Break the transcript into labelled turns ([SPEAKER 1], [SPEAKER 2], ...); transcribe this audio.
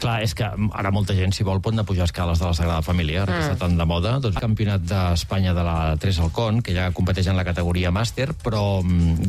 [SPEAKER 1] Clar, és que ara molta gent, si vol, pot anar a pujar escales de la Sagrada Família, ara que està tan de moda. Doncs el Campionat d'Espanya de la Tres Halcón, que ja competeix en la categoria màster, però